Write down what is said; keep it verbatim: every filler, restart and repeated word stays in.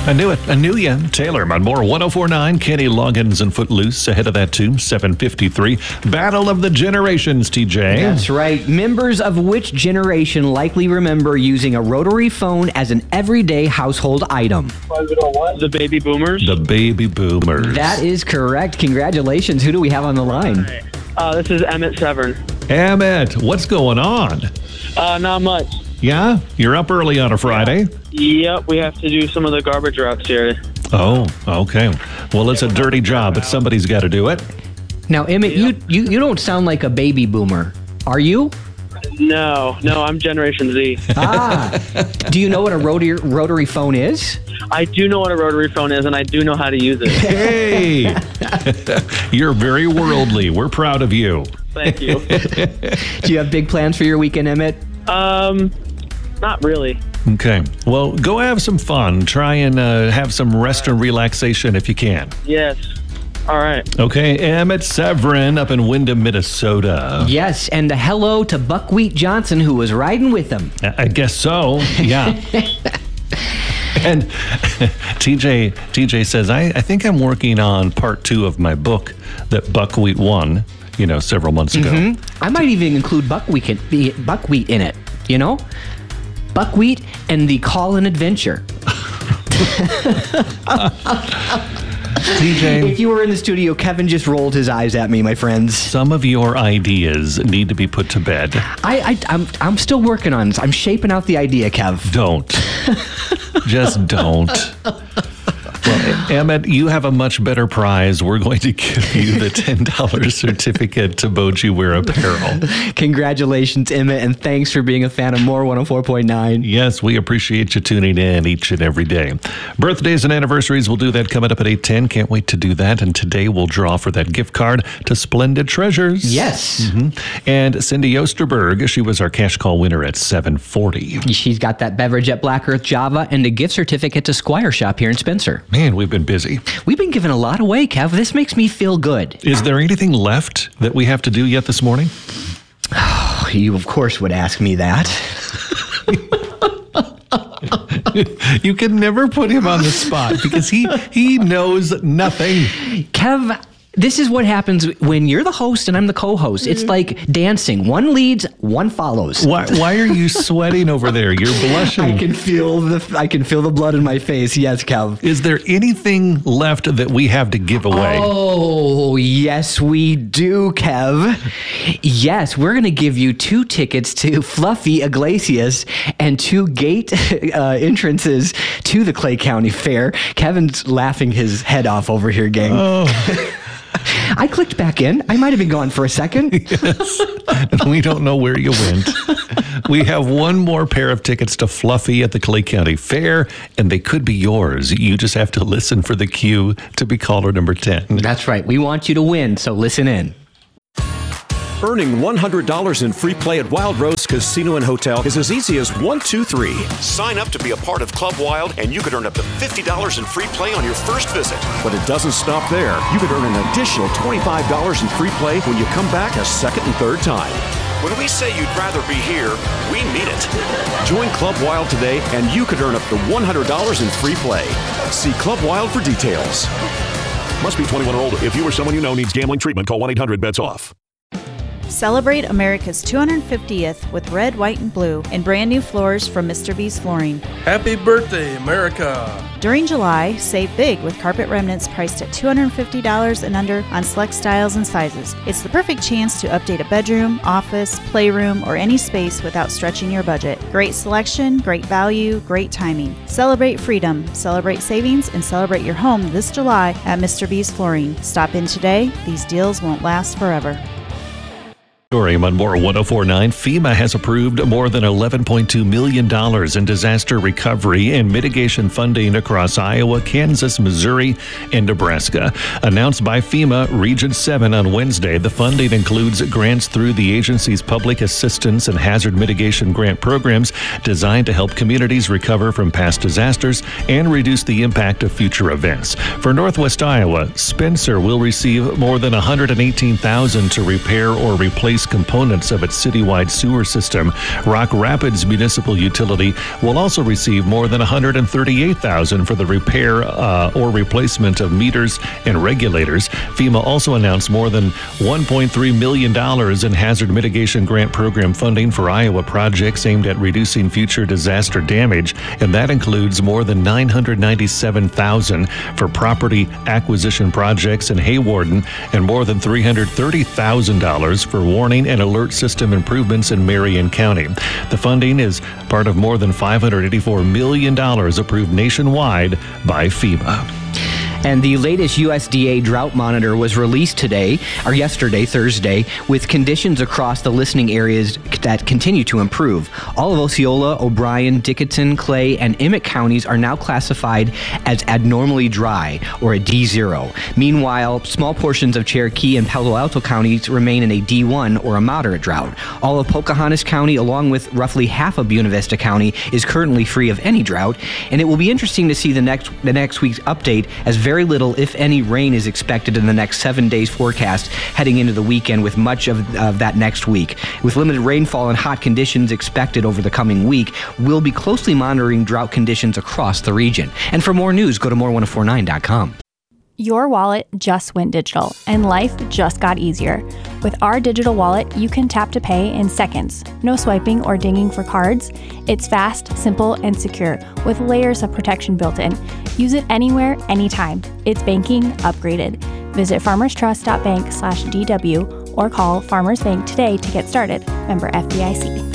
I knew it. I knew you. Taylor on more one oh four point nine. Kenny Loggins and Footloose ahead of that too. seven fifty-three. Battle of the Generations, T J. That's right. Members of which generation likely remember using a rotary phone as an everyday household item? The baby boomers. The baby boomers. That is correct. Congratulations. Who do we have on the line? Uh, this is Emmett Severn. Emmett, what's going on? Uh, not much. Yeah? You're up early on a Friday? Yep, we have to do some of the garbage routes here. Oh, okay. Well, it's a dirty job, but somebody's got to do it. Now, Emmett, you, you, you don't sound like a baby boomer. Are you? No, no, I'm Generation Z. Ah. Do you know what a rotary, rotary phone is? I do know what a rotary phone is, and I do know how to use it. Hey! You're very worldly. We're proud of you. Thank you. Do you have big plans for your weekend, Emmett? Um, not really. Okay. Well, go have some fun. Try and uh, have some rest and relaxation if you can. Yes. All right. Okay. Emmett Severin up in Windham, Minnesota. Yes, and a hello to Buckwheat Johnson, who was riding with him. I, I guess so. Yeah. And T J T J says, I, I think I'm working on part two of my book that Buckwheat won, you know, several months ago. Mm-hmm. I might even include buckwheat in, buckwheat in it, you know? Buckwheat and the Call-in Adventure. T J, if you were in the studio, Kevin just rolled his eyes at me, my friends. Some of your ideas need to be put to bed. I, I, I'm, I'm still working on this. I'm shaping out the idea, Kev. Don't. Just don't. Well, Emmett, you have a much better prize. We're going to give you the ten dollars certificate to Boji Wear Apparel. Congratulations, Emmett, and thanks for being a fan of More one oh four point nine. Yes, we appreciate you tuning in each and every day. Birthdays and anniversaries, we'll do that coming up at eight ten. Can't wait to do that. And today we'll draw for that gift card to Splendid Treasures. Yes. Mm-hmm. And Cindy Osterberg, she was our cash call winner at seven forty. She's got that beverage at Black Earth Java and a gift certificate to Squire Shop here in Spencer. Man, we've been busy. We've been giving a lot away, Kev. This makes me feel good. Is there anything left that we have to do yet this morning? Oh, you, of course, would ask me that. You can never put him on the spot because he, he knows nothing. Kev, this is what happens when you're the host and I'm the co-host. It's like dancing. One leads, one follows. Why, why are you sweating over there? You're blushing. I can feel the I can feel the blood in my face. Yes, Kev. Is there anything left that we have to give away? Oh, yes, we do, Kev. Yes, we're going to give you two tickets to Fluffy Iglesias and two gate uh, entrances to the Clay County Fair. Kevin's laughing his head off over here, gang. Oh. I clicked back in. I might have been gone for a second. Yes. We don't know where you went. We have one more pair of tickets to Fluffy at the Clay County Fair, and they could be yours. You just have to listen for the cue to be caller number ten. That's right. We want you to win, so listen in. Earning one hundred dollars in free play at Wild Rose Casino and Hotel is as easy as one, two, three. Sign up to be a part of Club Wild, and you could earn up to fifty dollars in free play on your first visit. But it doesn't stop there. You could earn an additional twenty-five dollars in free play when you come back a second and third time. When we say you'd rather be here, we mean it. Join Club Wild today, and you could earn up to one hundred dollars in free play. See Club Wild for details. Must be twenty-one or older. If you or someone you know needs gambling treatment, call one eight hundred bets off. Celebrate America's two hundred fiftieth with red, white, and blue in brand new floors from Mister B's Flooring. Happy birthday, America! During July, save big with carpet remnants priced at two hundred fifty dollars and under on select styles and sizes. It's the perfect chance to update a bedroom, office, playroom, or any space without stretching your budget. Great selection, great value, great timing. Celebrate freedom, celebrate savings, and celebrate your home this July at Mister B's Flooring. Stop in today. These deals won't last forever. Story on More one oh four point nine. FEMA has approved more than eleven point two million dollars in disaster recovery and mitigation funding across Iowa, Kansas, Missouri, and Nebraska. Announced by FEMA Region seven on Wednesday, the funding includes grants through the agency's public assistance and hazard mitigation grant programs designed to help communities recover from past disasters and reduce the impact of future events. For Northwest Iowa, Spencer will receive more than one hundred eighteen thousand dollars to repair or replace replace components of its citywide sewer system. Rock Rapids Municipal Utility will also receive more than one hundred thirty-eight thousand dollars for the repair uh, or replacement of meters and regulators. FEMA also announced more than one point three million dollars in hazard mitigation grant program funding for Iowa projects aimed at reducing future disaster damage, and that includes more than nine hundred ninety-seven thousand dollars for property acquisition projects in Hawarden and more than three hundred thirty thousand dollars for warning and alert system improvements in Marion County. The funding is part of more than five hundred eighty-four million dollars approved nationwide by FEMA. And the latest U S D A drought monitor was released today, or yesterday, Thursday, with conditions across the listening areas that continue to improve. All of Osceola, O'Brien, Dickinson, Clay, and Emmett counties are now classified as abnormally dry, or a D zero. Meanwhile, small portions of Cherokee and Palo Alto counties remain in a D one, or a moderate drought. All of Pocahontas County, along with roughly half of Buena Vista County, is currently free of any drought, and it will be interesting to see the next the next week's update, as very little, if any, rain is expected in the next seven days forecast heading into the weekend, with much of, of that next week. With limited rainfall and hot conditions expected over the coming week, we'll be closely monitoring drought conditions across the region. And for more news, go to more ten forty-nine dot com. Your wallet just went digital, and life just got easier. With our digital wallet, you can tap to pay in seconds. No swiping or dinging for cards. It's fast, simple, and secure, with layers of protection built in. Use it anywhere, anytime. It's banking upgraded. Visit farmerstrust dot bank slash D W or call Farmers Bank today to get started. Member F D I C.